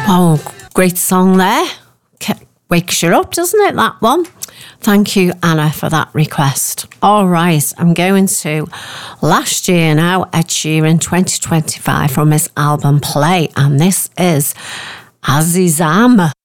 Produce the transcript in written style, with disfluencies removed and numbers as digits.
Oh, great song there. Wakes you up, doesn't it, that one? Thank you, Anna, for that request. All right, I'm going to last year now, Ed Sheeran 2025 from his album Play, and this is Azizam.